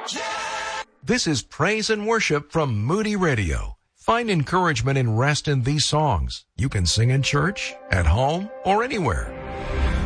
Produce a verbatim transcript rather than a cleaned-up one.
This is praise and worship from Moody Radio. Find encouragement and rest in these songs. You can sing in church, at home, or anywhere.